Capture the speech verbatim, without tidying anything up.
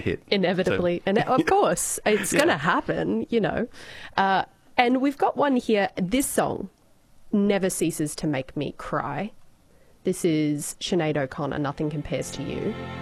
hit. Inevitably. So, and of course, it's Yeah. going to happen, you know. Uh, and we've got one here. This song never ceases to make me cry. This is Sinead O'Connor, Nothing Compares to You.